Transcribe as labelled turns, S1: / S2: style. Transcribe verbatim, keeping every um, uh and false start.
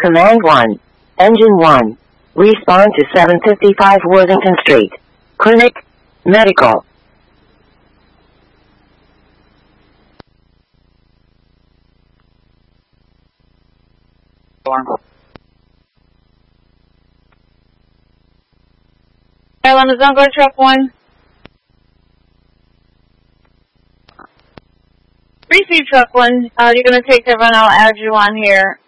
S1: Command one. Engine one. Respond to seven fifty-five Worthington Street. Clinic. Medical.
S2: Carolina Zone, go to truck one. Receive truck one. Uh, you're going to take the run. I'll add you on here.